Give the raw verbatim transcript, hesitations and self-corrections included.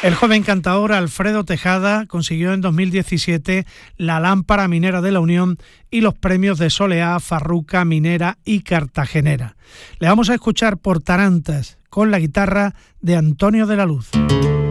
El joven cantador Alfredo Tejada consiguió en dos mil diecisiete la Lámpara Minera de la Unión y los premios de Soleá, Farruca, Minera y Cartagenera. Le vamos a escuchar por Tarantas con la guitarra de Antonio de la Luz.